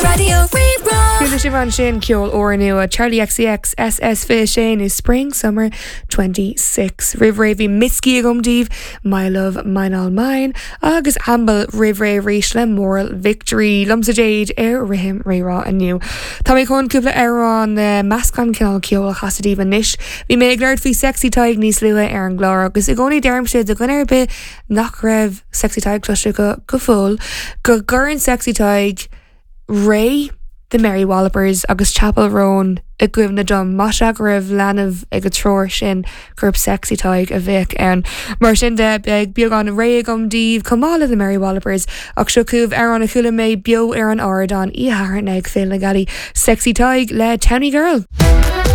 Radio Free Rock. Cúla Siobhan sin ceol ó nua Charlie XCX SS Fé sin is Spring Summer 26 Rivré bhí Mitski agumdíh My Love Mine All Mine agus ambal Rivré ríis le Moral Victory Lumsa Jade rihim rérá aniu. Tá mé chun cúpla arán meascan cinál ceol chasadíh an níis. Bhí mé ag leir fhí sexy taig níos lua ar an glár agus i gcónaí dermse do gunnar be nach raibh sexy taig cloiste go fóil go gcurann sexy taig Ray the Mary Wallopers agus Chapel Roan I gwibna dom Masha raibh leanamh ag a tror sin gurb sexy taig a bhic an mar sin de beag beag an Ray agumdíh cumála the Mary Wallopers ach seo cúbh ar an a chula mé bio ar an ard an I haran ag féil na gali sexy taig le Townie Girl.